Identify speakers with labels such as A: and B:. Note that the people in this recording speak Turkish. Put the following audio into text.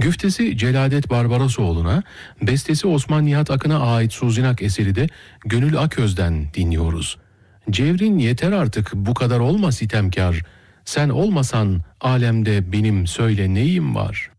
A: Güftesi Celadet Barbarosoğlu'na, bestesi Osman Nihat Akın'a ait Suzinak eseri de Gönül Aköz'den dinliyoruz. Cevrin yeter artık bu kadar olma sitemkar, sen olmasan alemde benim söyle neyim var?